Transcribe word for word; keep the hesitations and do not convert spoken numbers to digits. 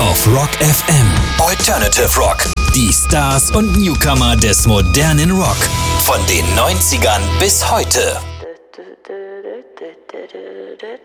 auf Rock F M. Alternative Rock. Die Stars und Newcomer des modernen Rock. Von den neunzigern bis heute.